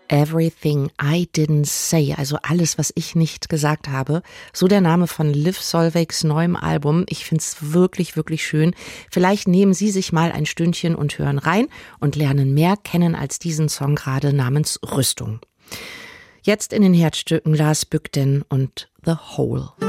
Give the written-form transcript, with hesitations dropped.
Everything I Didn't Say, also alles, was ich nicht gesagt habe. So der Name von Liv Solveigs neuem Album. Ich find's wirklich, wirklich schön. Vielleicht nehmen Sie sich mal ein Stündchen und hören rein und lernen mehr kennen als diesen Song gerade namens Rüstung. Jetzt in den Herzstücken Lars Bugden und The Hole.